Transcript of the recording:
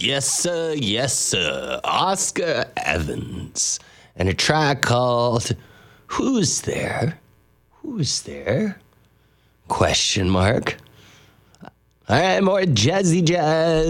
Yes, sir. Yes, sir. Oscar Evans. And a track called Who's There? Who's There? Question mark. All right, more jazzy jazz.